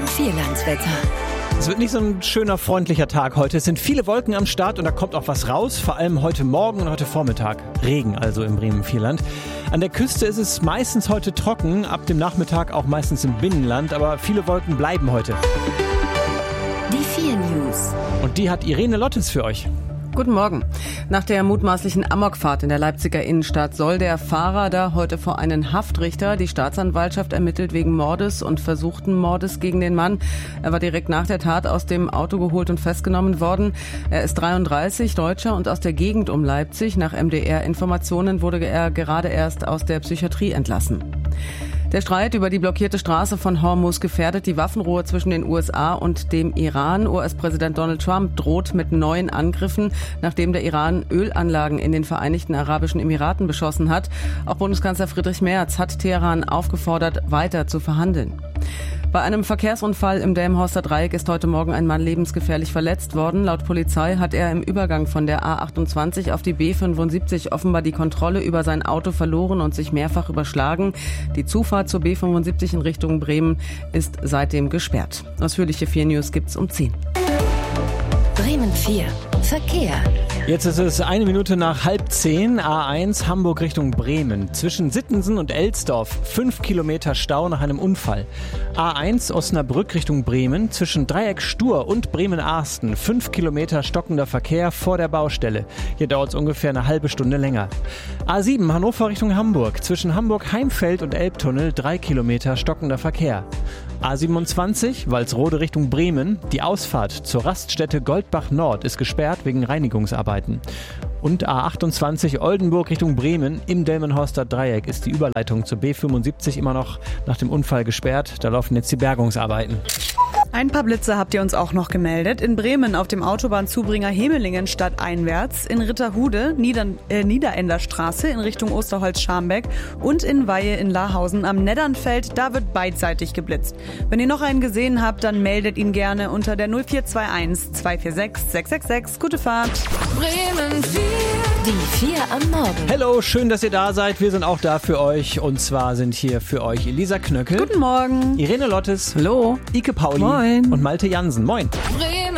Vierlandswetter. Es wird nicht so ein schöner, freundlicher Tag heute. Es sind viele Wolken am Start und da kommt auch was raus. Vor allem heute Morgen und heute Vormittag. Regen also im Bremen-Vierland. An der Küste ist es meistens heute trocken, ab dem Nachmittag auch meistens im Binnenland. Aber viele Wolken bleiben heute. Die 4 News. Und die hat Irene Lottes für euch. Guten Morgen. Nach der mutmaßlichen Amokfahrt in der Leipziger Innenstadt soll der Fahrer da heute vor einen Haftrichter. Die Staatsanwaltschaft ermittelt wegen Mordes und versuchten Mordes gegen den Mann. Er war direkt nach der Tat aus dem Auto geholt und festgenommen worden. Er ist 33, Deutscher und aus der Gegend um Leipzig. Nach MDR-Informationen wurde er gerade erst aus der Psychiatrie entlassen. Der Streit über die blockierte Straße von Hormuz gefährdet die Waffenruhe zwischen den USA und dem Iran. US-Präsident Donald Trump droht mit neuen Angriffen, nachdem der Iran Ölanlagen in den Vereinigten Arabischen Emiraten beschossen hat. Auch Bundeskanzler Friedrich Merz hat Teheran aufgefordert, weiter zu verhandeln. Bei einem Verkehrsunfall im Delmenhorster Dreieck ist heute Morgen ein Mann lebensgefährlich verletzt worden. Laut Polizei hat er im Übergang von der A28 auf die B75 offenbar die Kontrolle über sein Auto verloren und sich mehrfach überschlagen. Die Zufahrt zur B75 in Richtung Bremen ist seitdem gesperrt. Ausführliche 4 News gibt's um 10. Bremen 4. Verkehr. Jetzt ist es 1 Minute nach 9:30, A1 Hamburg Richtung Bremen. Zwischen Sittensen und Elsdorf 5 Kilometer Stau nach einem Unfall. A1 Osnabrück Richtung Bremen. Zwischen Dreieck Stur und Bremen-Arsten 5 Kilometer stockender Verkehr vor der Baustelle. Hier dauert es ungefähr eine halbe Stunde länger. A7 Hannover Richtung Hamburg. Zwischen Hamburg-Heimfeld und Elbtunnel 3 Kilometer stockender Verkehr. A27 Walsrode Richtung Bremen. Die Ausfahrt zur Raststätte Goldbach Nord ist gesperrt wegen Reinigungsarbeiten. Und A28 Oldenburg Richtung Bremen. Im Delmenhorster Dreieck ist die Überleitung zur B75 immer noch nach dem Unfall gesperrt. Da laufen jetzt die Bergungsarbeiten. Ein paar Blitze habt ihr uns auch noch gemeldet. In Bremen auf dem Autobahnzubringer Hemelingen stadteinwärts, in Ritterhude, Niederenderstraße in Richtung Osterholz-Scharmbeck und in Weihe in Lahausen am Neddernfeld. Da wird beidseitig geblitzt. Wenn ihr noch einen gesehen habt, dann meldet ihn gerne unter der 0421 246 666. Gute Fahrt. Bremen 4. Die 4 am Morgen. Hello, schön, dass ihr da seid. Wir sind auch da für euch. Und zwar sind hier für euch Elisa Knöckel. Guten Morgen. Irene Lottes. Hallo. Ike Pauli. Moin. Und Malte Jansen. Moin. Bremen